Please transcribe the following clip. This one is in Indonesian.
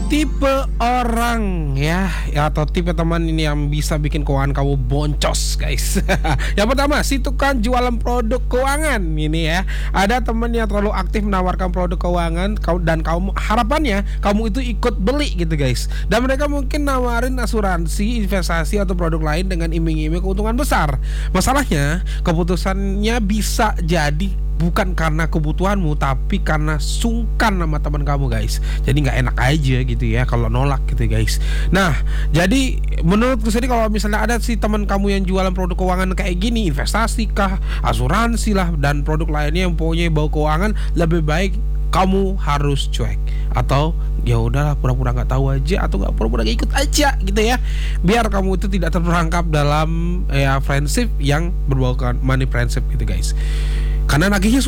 Tipe orang ya atau tipe teman ini yang bisa bikin keuangan kamu boncos, guys. Yang pertama, si tukang jualan produk keuangan ini ya. Ada teman yang terlalu aktif menawarkan produk keuangan dan kamu harapannya kamu itu ikut beli gitu, guys. Dan mereka mungkin nawarin asuransi, investasi atau produk lain dengan iming-iming keuntungan besar. Masalahnya, keputusannya bisa jadi bukan karena kebutuhanmu, tapi karena sungkan sama teman kamu, guys. Jadi nggak enak aja gitu ya kalau nolak gitu, guys. Nah, jadi menurutku sendiri kalau misalnya ada si teman kamu yang jualan produk keuangan kayak gini, investasi kah, asuransi lah, dan produk lainnya yang punya bau keuangan, lebih baik kamu harus cuek atau ya udahlah pura-pura nggak tahu aja atau nggak pura-pura ikut aja gitu ya, biar kamu itu tidak terperangkap dalam friendship yang berbau money friendship gitu, guys. Karena nagihnya